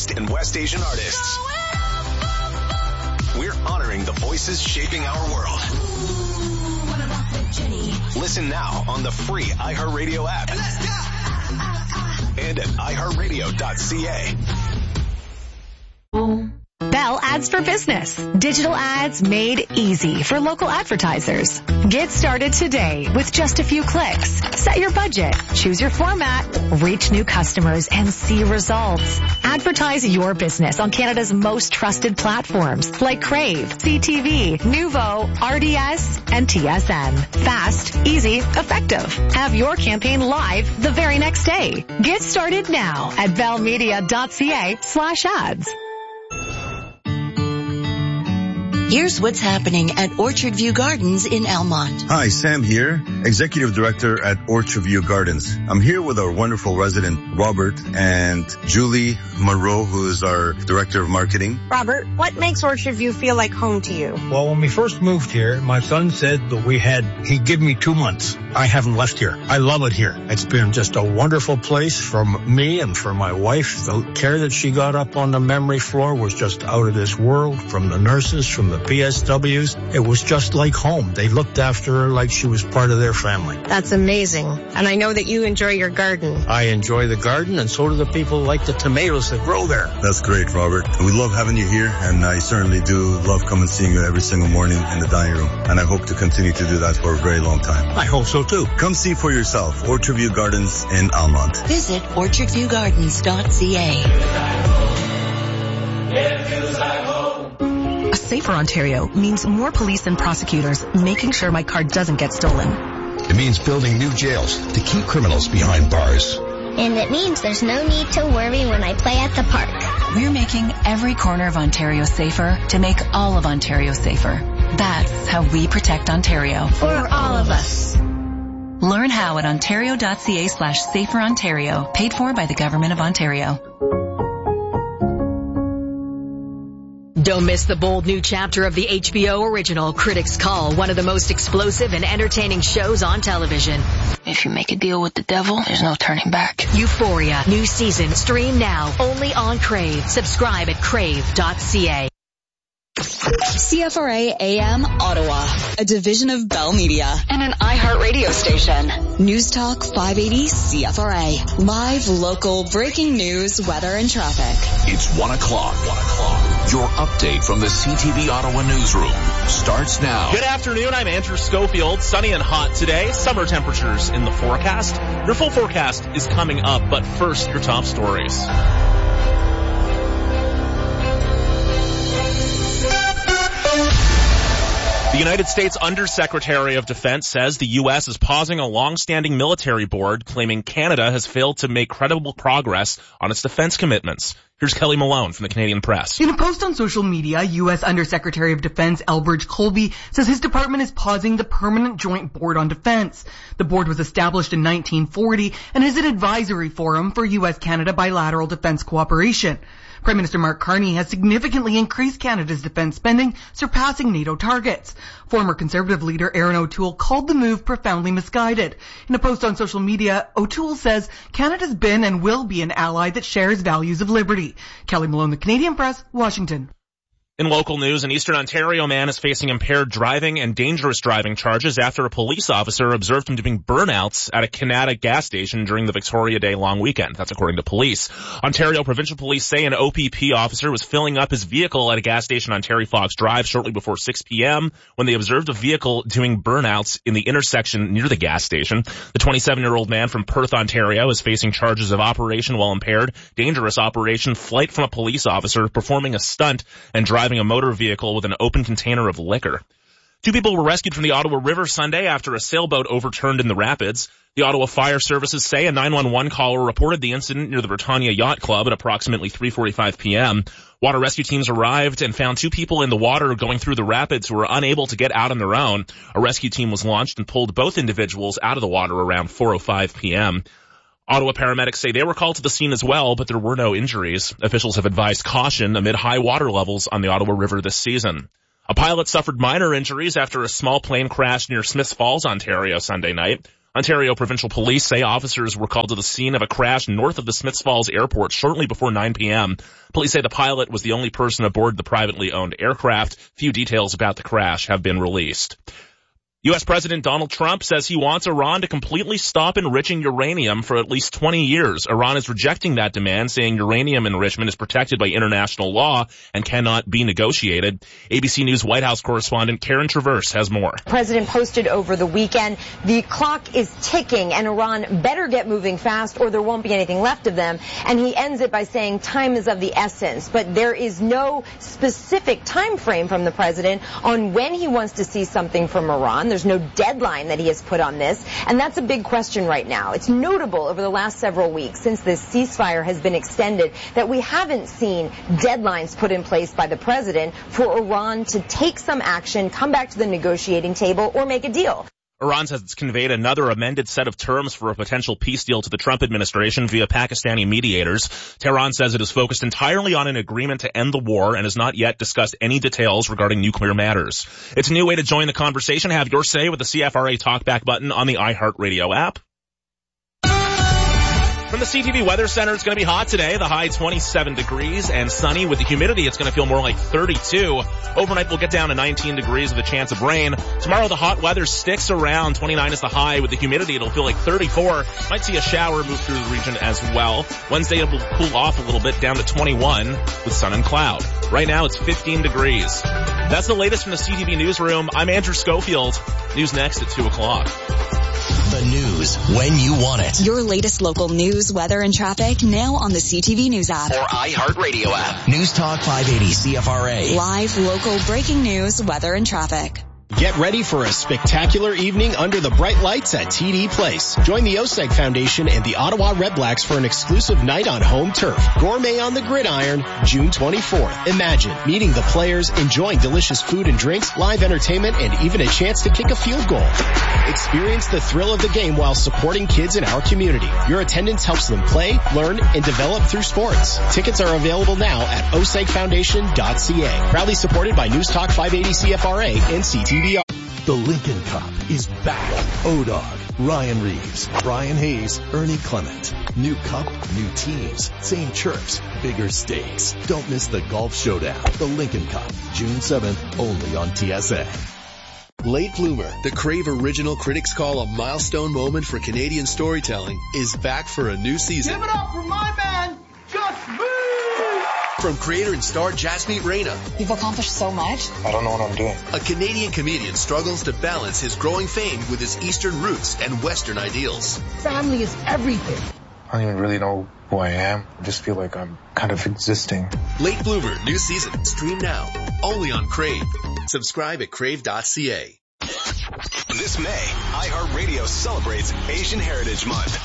East and West Asian artists. We're honoring the voices shaping our world. Listen now on the free iHeartRadio app and at iHeartRadio.ca. Bell Ads for Business. Digital ads made easy for local advertisers. Get started today with just a few clicks. Set your budget, choose your format, reach new customers, and see results. Advertise your business on Canada's most trusted platforms like Crave, CTV, Nuvo, RDS, and TSN. Fast, easy, effective. Have your campaign live the very next day. Get started now at bellmedia.ca/ads. Here's what's happening at Orchard View Gardens in Almont. Hi, Sam here, Executive Director at Orchard View Gardens. I'm here with our wonderful resident, Robert, and Julie Monroe, who is our Director of Marketing. Robert, what makes Orchard View feel like home to you? Well, when we first moved here, my son said that he'd give me 2 months. I haven't left here. I love it here. It's been just a wonderful place for me and for my wife. The care that she got up on the memory floor was just out of this world, from the nurses, from the PSWs. It was just like home. They looked after her like she was part of their family. That's amazing. And I know that you enjoy your garden. I enjoy the garden, and so do the people who like the tomatoes that grow there. That's great, Robert. We love having you here, and I certainly do love coming and seeing you every single morning in the dining room. And I hope to continue to do that for a very long time. I hope so too. Come see for yourself. Orchard View Gardens in Almont. Visit orchardviewgardens.ca. A safer Ontario means more police and prosecutors making sure my car doesn't get stolen. It means building new jails to keep criminals behind bars. And it means there's no need to worry when I play at the park. We're making every corner of Ontario safer to make all of Ontario safer. That's how we protect Ontario. For all of us. Learn how at ontario.ca/saferontario, paid for by the Government of Ontario. Don't miss the bold new chapter of the HBO original Critics Call, one of the most explosive and entertaining shows on television. If you make a deal with the devil, there's no turning back. Euphoria, new season, stream now, only on Crave. Subscribe at crave.ca. CFRA AM Ottawa, a division of Bell Media and an iHeart radio station. News Talk 580 CFRA. Live, local, breaking news, weather, and traffic. It's 1 o'clock. Your update from the CTV Ottawa newsroom starts now. Good afternoon. I'm Andrew Schofield. Sunny and hot today. Summer temperatures in the forecast. Your full forecast is coming up, but first, your top stories. The United States Undersecretary of Defense says the U.S. is pausing a long-standing military board, claiming Canada has failed to make credible progress on its defense commitments. Here's Kelly Malone from the Canadian Press. In a post on social media, U.S. Undersecretary of Defense Elbridge Colby says his department is pausing the Permanent Joint Board on Defense. The board was established in 1940 and is an advisory forum for U.S.-Canada bilateral defense cooperation. Prime Minister Mark Carney has significantly increased Canada's defense spending, surpassing NATO targets. Former Conservative leader Erin O'Toole called the move profoundly misguided. In a post on social media, O'Toole says Canada's been and will be an ally that shares values of liberty. Kelly Malone, the Canadian Press, Washington. In local news, an Eastern Ontario man is facing impaired driving and dangerous driving charges after a police officer observed him doing burnouts at a Canada gas station during the Victoria Day long weekend. That's according to police. Ontario Provincial Police say an OPP officer was filling up his vehicle at a gas station on Terry Fox Drive shortly before 6 p.m. when they observed a vehicle doing burnouts in the intersection near the gas station. The 27-year-old man from Perth, Ontario is facing charges of operation while impaired, dangerous operation, flight from a police officer, performing a stunt, and driving a motor vehicle with an open container of liquor. 2 people were rescued from the Ottawa River Sunday after a sailboat overturned in the rapids. The Ottawa Fire Services say a 911 caller reported the incident near the Britannia Yacht Club at approximately 3:45 p.m. Water rescue teams arrived and found 2 people in the water going through the rapids who were unable to get out on their own. A rescue team was launched and pulled both individuals out of the water around 4:05 p.m. Ottawa paramedics say they were called to the scene as well, but there were no injuries. Officials have advised caution amid high water levels on the Ottawa River this season. A pilot suffered minor injuries after a small plane crashed near Smiths Falls, Ontario, Sunday night. Ontario Provincial Police say officers were called to the scene of a crash north of the Smiths Falls Airport shortly before 9 p.m. Police say the pilot was the only person aboard the privately owned aircraft. Few details about the crash have been released. U.S. President Donald Trump says he wants Iran to completely stop enriching uranium for at least 20 years. Iran is rejecting that demand, saying uranium enrichment is protected by international law and cannot be negotiated. ABC News White House correspondent Karen Traverse has more. The president posted over the weekend, the clock is ticking and Iran better get moving fast or there won't be anything left of them. And he ends it by saying time is of the essence. But there is no specific time frame from the president on when he wants to see something from Iran. There's no deadline that he has put on this, and that's a big question right now. It's notable over the last several weeks since this ceasefire has been extended that we haven't seen deadlines put in place by the president for Iran to take some action, come back to the negotiating table, or make a deal. Iran says it's conveyed another amended set of terms for a potential peace deal to the Trump administration via Pakistani mediators. Tehran says it is focused entirely on an agreement to end the war and has not yet discussed any details regarding nuclear matters. It's a new way to join the conversation. Have your say with the CFRA Talkback button on the iHeartRadio app. From the CTV Weather Center, it's going to be hot today. The high 27 degrees and sunny. With the humidity, it's going to feel more like 32. Overnight, we'll get down to 19 degrees with a chance of rain. Tomorrow, the hot weather sticks around. 29 is the high. With the humidity, it'll feel like 34. Might see a shower move through the region as well. Wednesday, it will cool off a little bit down to 21 with sun and cloud. Right now, it's 15 degrees. That's the latest from the CTV Newsroom. I'm Andrew Schofield. News next at 2 o'clock. The news when you want it. Your latest local news, weather, and traffic now on the CTV News app. Or iHeartRadio app. News Talk 580 CFRA. Live, local, breaking news, weather, and traffic. Get ready for a spectacular evening under the bright lights at TD Place. Join the OSEG Foundation and the Ottawa Redblacks for an exclusive night on home turf. Gourmet on the gridiron, June 24th. Imagine meeting the players, enjoying delicious food and drinks, live entertainment, and even a chance to kick a field goal. Experience the thrill of the game while supporting kids in our community. Your attendance helps them play, learn, and develop through sports. Tickets are available now at osegfoundation.ca. Proudly supported by News Talk 580 CFRA and CTV. The Lincoln Cup is back. O-Dog, Ryan Reeves, Brian Hayes, Ernie Clement. New cup, new teams, same chirps, bigger stakes. Don't miss the golf showdown. The Lincoln Cup, June 7th, only on TSA. Late Bloomer, the Crave original critics call a milestone moment for Canadian storytelling, is back for a new season. Give it up for my man, Just Move! From creator and star Jasmeet Reyna. You've accomplished so much. I don't know what I'm doing. A Canadian comedian struggles to balance his growing fame with his Eastern roots and Western ideals. Family is everything. I don't even really know who I am. I just feel like I'm kind of existing. Late Bloomer, new season. Stream now. Only on Crave. Subscribe at crave.ca. This May, iHeartRadio celebrates Asian Heritage Month.